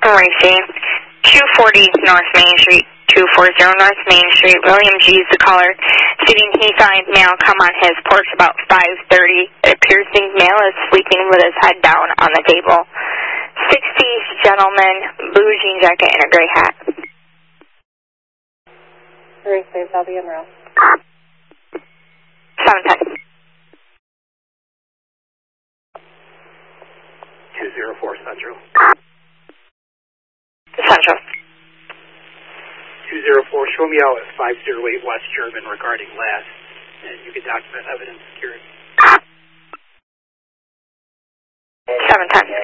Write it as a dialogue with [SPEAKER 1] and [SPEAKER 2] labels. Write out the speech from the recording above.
[SPEAKER 1] Racing, 240 North Main Street, 240 North Main Street. William G. is the caller, stating he saw a male come on his porch about 5:30. It appears the male is sleeping with his head down on the table. 60s gentleman, blue jean jacket and a gray hat.
[SPEAKER 2] Race saves, I'll be en route.
[SPEAKER 1] 710.
[SPEAKER 3] 204 Central.
[SPEAKER 1] Central.
[SPEAKER 3] 204, show me out at 508 West German regarding last, and you can document evidence security.
[SPEAKER 1] 710.